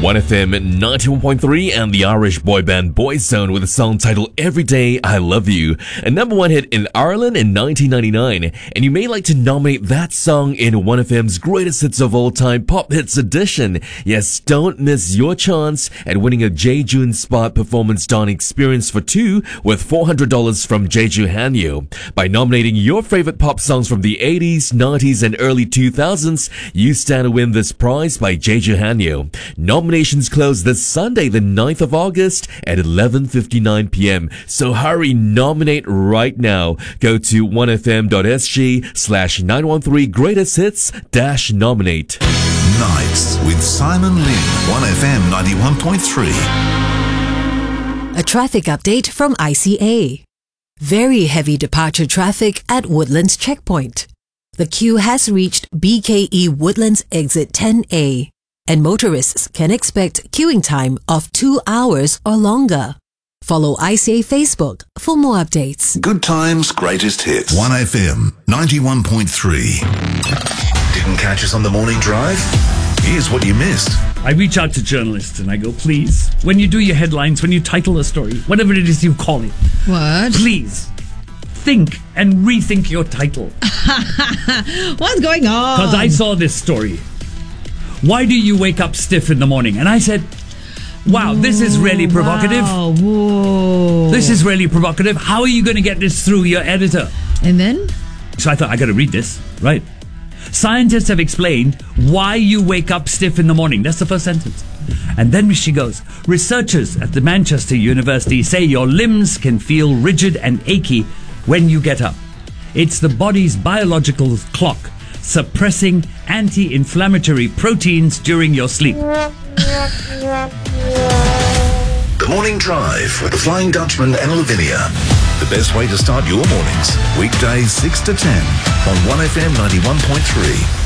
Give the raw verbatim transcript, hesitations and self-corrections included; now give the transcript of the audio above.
one F M ninety-one point three and the Irish boy band Boyzone with a song titled Every Day I Love You, a number one hit in Ireland in nineteen ninety-nine. And you may like to nominate that song in one F M's Greatest Hits of All Time Pop Hits Edition. Yes, don't miss your chance at winning a Jeju-inspired performance dining experience for two worth four hundred dollars from Jeju Hanyu. By nominating your favorite pop songs from the eighties, nineties, and early two thousands, you stand to win this prize by Jeju Hanyu. Nominations close this Sunday, the ninth of August at eleven fifty-nine p.m. So hurry, nominate right now. Go to one f m dot s g slash nine one three greatest hits dash nominate. Nights with Simon Lin, one F M ninety-one point three. A traffic update from I C A. Very heavy departure traffic at Woodlands Checkpoint. The queue has reached B K E Woodlands Exit ten A. And motorists can expect queuing time of two hours or longer. Follow I C A Facebook for more updates. Good times, greatest hits. one F M ninety-one point three. Didn't catch us on the morning drive? Here's what you missed. I reach out to journalists and I go, please, when you do your headlines, when you title a story, whatever it is you call it, what? Please think and rethink your title. What's going on? Because I saw this story. Why do you wake up stiff in the morning? And I said, wow, Whoa, this is really provocative. Wow, whoa. This is really provocative. How are you going to get this through your editor? And then? So I thought, I got to read this. Right. Scientists have explained why you wake up stiff in the morning. That's the first sentence. And then she goes, researchers at the Manchester University say your limbs can feel rigid and achy when you get up. It's the body's biological clock suppressing anti-inflammatory proteins during your sleep. The Morning Drive with the Flying Dutchman and Lavinia. The best way to start your mornings. Weekdays six to ten on one F M ninety-one point three.